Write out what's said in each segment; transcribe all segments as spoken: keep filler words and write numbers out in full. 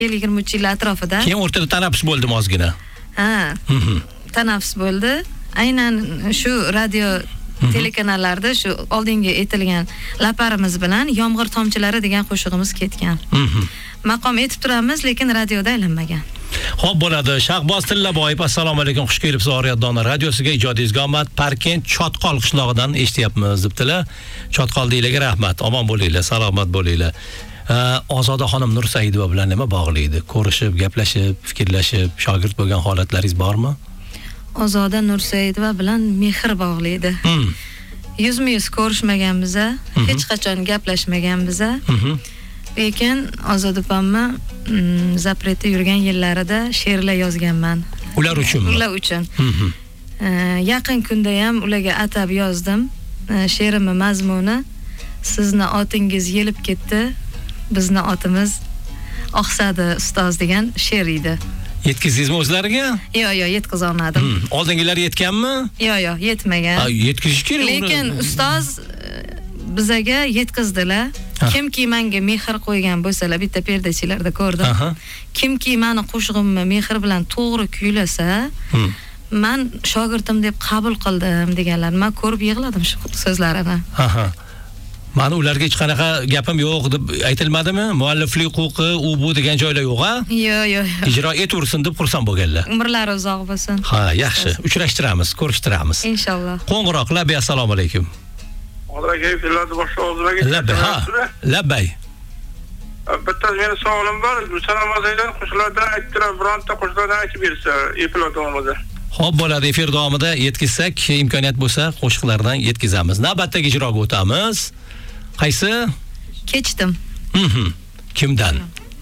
yigirma uch yil atrofida. Keyin o'rtada tanaffus bo'ldimi ozgina? Ha. Tanaffus bo'ldi. Aynan shu radio telekanallarda shu oldingi aytilgan laparimiz bilan Yomg'ir tomchilari degan qo'shig'imiz ketgan. Maqom etib turamiz, lekin radioda aylanmagan. Xo'p bo'ladi. Shahboz Tillaboyev, assalomu alaykum. Xush kelibsiz Oriyat Dona radiosiga. Ijodingizga omad. Parkent Chotqol qishlog'idan eshityapmiz debdilar. Chotqol deylarga rahmat. Omon bo'linglar, salomat bo'linglar. Ozoda xonim Nursaidova bilan nima bog'laydi? Ko'rishib, gaplashib, fikrlashib, shogird bo'lgan holatlaringiz bormi? Ozoda Nursaidova bilan mehr bog'laydi. Yuzma-yuz ko'rishmaganmiz, hech qachon gaplashmaganmiz. Lekin Ozoda opamni zapretda yurgan yillarida she'rlar yozganman. Ular uchunmi? Ular uchun. Yaqin kunda ham ularga atab yozdim. She'rimning mazmuni: sizni otingiz yelib ketdi, bizni otimiz oqsadi ustoz degan she'r edi. Yetkizdingizmi o'zlariga? Yo'q, yo'q, yetkiza olmadim. Oldingilar yetganmi? Yo'q, yo'q, yetmagan. Ha, yetkizish kerak. Lekin ustoz bizaga yetkazdilar. Kimki menga mehr qo'ygan bo'lsalar, bitta perdachilarda ko'rdim. Kimki meni qo'shig'imni mehr bilan to'g'ri kuylasa, men shogirdim deb qabul qildim deganlar. Men ko'rib yig'ladim shu so'zlarini. Aha. Mana ularga hech qanaqa gapim yo'q deb aytilmadimi? Mualliflik huquqi, u bu degan joylar yo'q-a? Yo'q, yo'q. Ijro etaversin deb xursand bo'lganlar. Umrlari uzoq bo'lsin. Ha, yaxshi. Uchrashtiramiz, ko'rishtiramiz. Inshaalloh. Qo'ng'iroq, Labbay, assalomu alaykum. Odraga fillarni boshqa o'zlariga. Labbay, ha. Labbay. Bitta meni savolim bor. Salomozaydan qo'shlardan aytdilar, bironta qo'shlardan aytib bersa, efir davomida. Xo'p, bo'ladi, efir davomida yetkizsak, imkoniyat bo'lsa, qo'shiqlardan yetkazamiz. Navbatdagi ijroga o'tamiz. Qaysi? Kechdim. Mhm. Kimdan?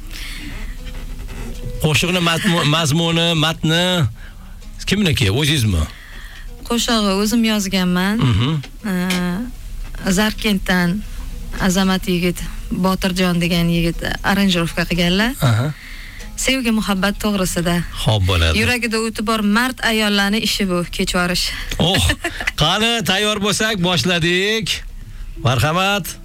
Qo'shiqning mazmuni, matni kimniki? O'zingizmi? Qo'shig'i o'zim yozganman. Mhm. Zarkentdan Azamat yigit, Botirjon degan yigit aranjirovka qilganlar. Aha. Sevgi muhabbat to'g'risida. Xo'p, bo'ladi. Yuragida o'ti bor mard ayollarning ishi bu, kechvarish. Oh, qani tayyor bo'lsak, boshladik. Marhamat.